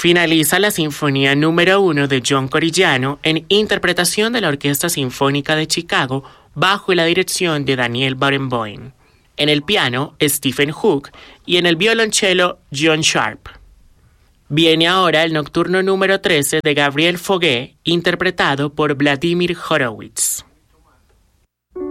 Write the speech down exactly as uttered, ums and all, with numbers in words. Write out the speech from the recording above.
Finaliza la Sinfonía número uno de John Corigliano en interpretación de la Orquesta Sinfónica de Chicago bajo la dirección de Daniel Barenboim. En el piano, Stephen Hook, y en el violonchelo, John Sharp. Viene ahora el Nocturno número trece de Gabriel Fauré, interpretado por Vladimir Horowitz.